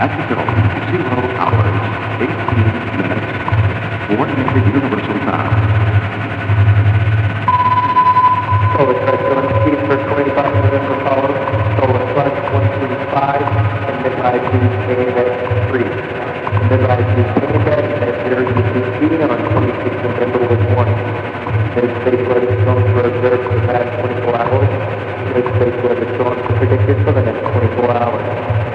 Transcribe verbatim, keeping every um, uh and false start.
Mexico, zero hours, eighteen minutes, coordinated universal time. Solar Trust, speed for twenty-five November follow, Solar Plus one thirty-five, and midnight to Canada three. Midnight to Canada at zero U T C on twenty-six November with one. No space weather storms were observed for the past twenty-four hours. No space weather storms predicted for the next twenty-four hours.